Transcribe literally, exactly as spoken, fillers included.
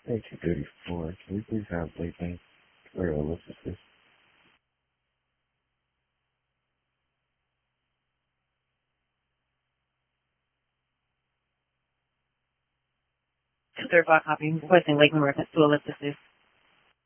eighteen thirty-four. Can we please have Lakeland or ellipsis? Third block copy. Requesting Lakeland reference to ellipsis.